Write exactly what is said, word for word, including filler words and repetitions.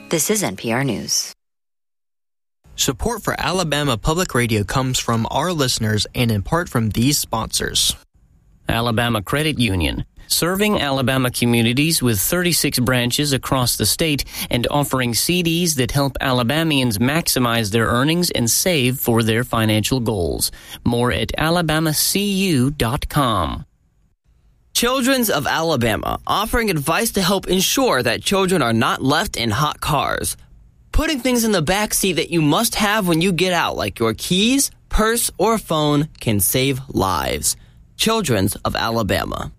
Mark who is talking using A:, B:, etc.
A: This is N P R News.
B: Support for Alabama Public Radio comes from our listeners and in part from these sponsors.
C: Alabama Credit Union, serving Alabama communities with thirty-six branches across the state and offering C Ds that help Alabamians maximize their earnings and save for their financial goals. More at alabama c u dot com.
D: Children's of Alabama, offering advice to help ensure that children are not left in hot cars. Putting things in the back seat that you must have when you get out, like your keys, purse, or phone, can save lives. Children's of Alabama.